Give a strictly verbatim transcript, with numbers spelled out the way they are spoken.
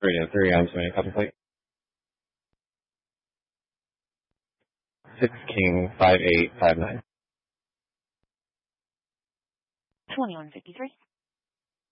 Radio three, I'm sorry, copy plate. Six King five eight five nine. twenty-one fifty-three.